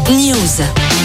News.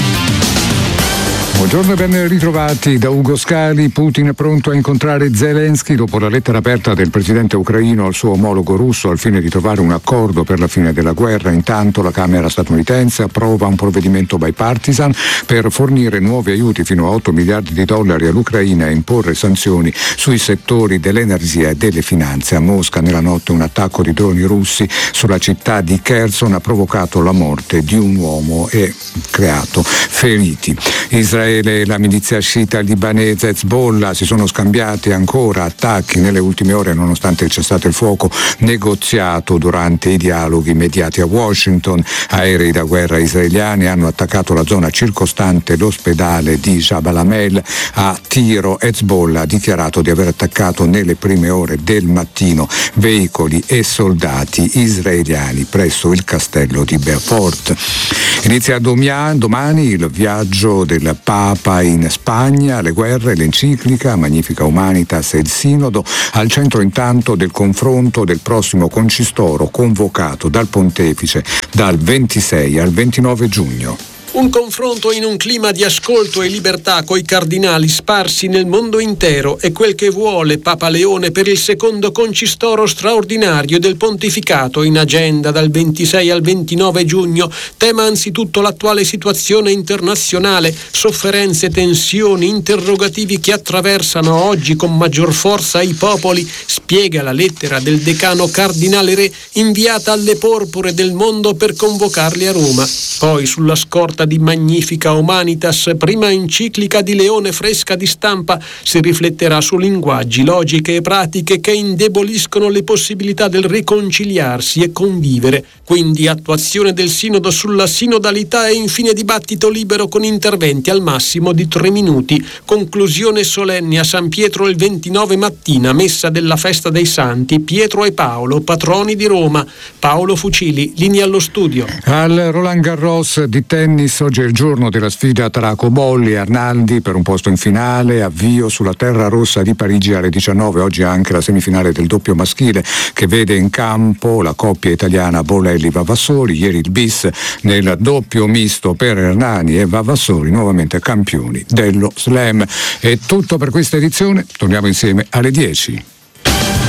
Buongiorno e ben ritrovati da Ugo Scali. Putin è pronto a incontrare Zelensky dopo la lettera aperta del presidente ucraino al suo omologo russo al fine di trovare un accordo per la fine della guerra. Intanto la Camera statunitense approva un provvedimento bipartisan per fornire nuovi aiuti fino a $8 miliardi all'Ucraina e imporre sanzioni sui settori dell'energia e delle finanze. A Mosca nella notte un attacco di droni russi sulla città di Kherson ha provocato la morte di un uomo e creato feriti. Israele e la milizia sciita libanese Hezbollah si sono scambiati ancora attacchi nelle ultime ore nonostante il cessate il fuoco negoziato durante i dialoghi mediati a Washington. Aerei da guerra israeliani hanno attaccato la zona circostante l'ospedale di Jabal Amel a tiro. Hezbollah ha dichiarato di aver attaccato nelle prime ore del mattino veicoli e soldati israeliani presso il castello di Beaufort. Inizia domani il viaggio del Papa in Spagna, le guerre, l'enciclica Magnificat Humanitas e il Sinodo, al centro intanto del confronto del prossimo concistoro convocato dal Pontefice dal 26 al 29 giugno. Un confronto in un clima di ascolto e libertà coi cardinali sparsi nel mondo intero è quel che vuole Papa Leone per il secondo concistoro straordinario del pontificato in agenda dal 26 al 29 giugno. Tema anzitutto l'attuale situazione internazionale, sofferenze, tensioni, interrogativi che attraversano oggi con maggior forza i popoli, spiega la lettera del decano cardinale Re inviata alle porpore del mondo per convocarli a Roma. Poi sulla scorta di Magnificat Humanitas, prima enciclica di Leone fresca di stampa, si rifletterà su linguaggi, logiche e pratiche che indeboliscono le possibilità del riconciliarsi e convivere. Quindi attuazione del sinodo sulla sinodalità e infine dibattito libero con interventi al massimo di 3 minuti. Conclusione solenne a San Pietro il 29 mattina, messa della festa dei santi Pietro e Paolo, patroni di Roma. Paolo Fucili, linea allo studio. Al Roland Garros di tennis oggi è il giorno della sfida tra Cobolli e Arnaldi per un posto in finale, avvio sulla terra rossa di Parigi alle 19. Oggi anche la semifinale del doppio maschile che vede in campo la coppia italiana Bolelli-Vavassori. Ieri il bis nel doppio misto per Hernani e Vavassori, nuovamente campioni dello slam. È tutto per questa edizione, torniamo insieme alle 10.